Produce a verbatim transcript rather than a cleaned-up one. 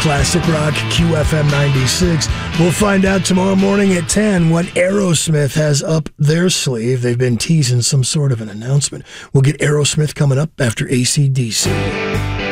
Classic Rock Q F M ninety-six. We'll find out tomorrow morning at ten what Aerosmith has up their sleeve. They've been teasing some sort of an announcement. We'll get Aerosmith coming up after A C D C.